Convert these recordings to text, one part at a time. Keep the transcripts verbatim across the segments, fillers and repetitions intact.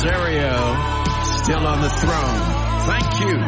Rosario, still on the throne. Thank you.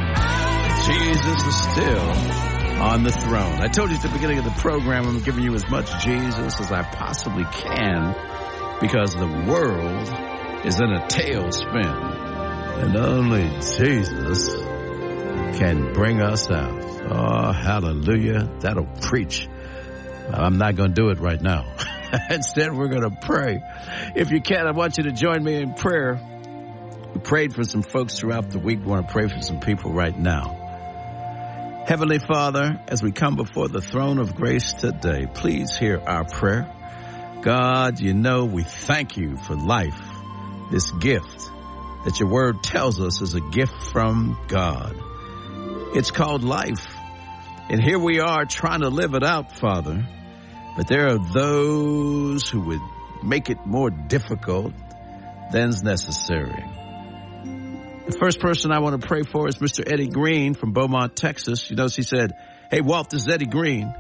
Jesus is still on the throne. I told you at the beginning of the program, I'm giving you as much Jesus as I possibly can because the world is in a tailspin. And only Jesus can bring us out. Oh, hallelujah. That'll preach. I'm not going to do it right now. Instead, we're going to pray. If you can, I want you to join me in prayer. We prayed for some folks throughout the week. We want to pray for some people right now. Heavenly Father, as we come before the throne of grace today, please hear our prayer. God, you know we thank you for life, this gift that your word tells us is a gift from God. It's called life. And here we are trying to live it out, Father. But there are those who would make it more difficult than's necessary. The first person I want to pray for is Mister Eddie Green from Beaumont, Texas. You notice he said, hey, Walt, this is Eddie Green.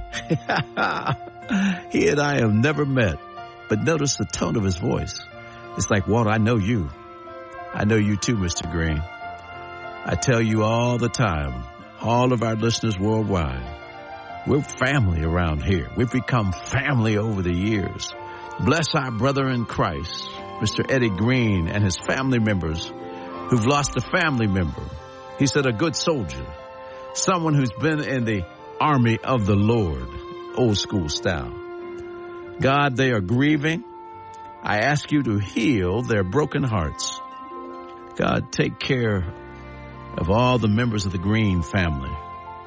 He and I have never met. But notice the tone of his voice. It's like, Walt, I know you. I know you too, Mister Green. I tell you all the time, all of our listeners worldwide, we're family around here. We've become family over the years. Bless our brother in Christ, Mister Eddie Green, and his family members who've lost a family member. He said a good soldier, someone who's been in the army of the Lord, old school style. God, they are grieving. I ask you to heal their broken hearts. God, take care of all the members of the Green family.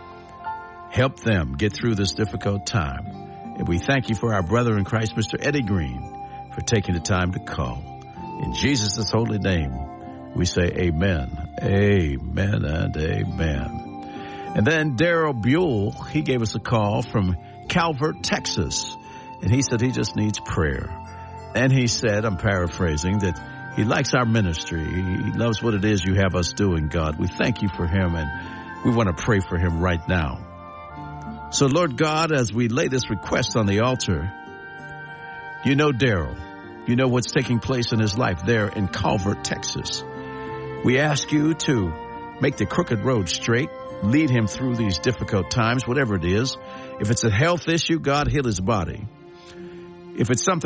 Help them get through this difficult time. And we thank you for our brother in Christ, Mister Eddie Green, for taking the time to call. In Jesus' holy name, we say amen, amen, and amen. And then Daryl Buell, he gave us a call from Calvert, Texas. And he said he just needs prayer. And he said, I'm paraphrasing, that he likes our ministry. He loves what it is you have us doing, God. We thank you for him, and we want to pray for him right now. So, Lord God, as we lay this request on the altar, you know Daryl. You know what's taking place in his life there in Calvert, Texas. We ask you to make the crooked road straight, lead him through these difficult times, whatever it is. If it's a health issue, God, heal his body. If it's something